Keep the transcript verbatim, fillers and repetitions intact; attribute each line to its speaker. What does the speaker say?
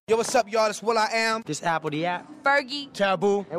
Speaker 1: Yo, what's up, y'all? It's Will I Am.
Speaker 2: This Apple the app.
Speaker 3: Fergie.
Speaker 1: Taboo.
Speaker 2: And